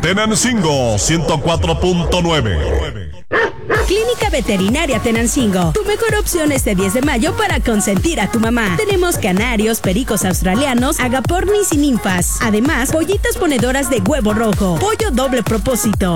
Tenancingo 104.9. Clínica Veterinaria Tenancingo, tu mejor opción este 10 de mayo para consentir a tu mamá. Tenemos canarios, pericos australianos, agapornis y ninfas. Además, pollitas ponedoras de huevo rojo, pollo doble propósito,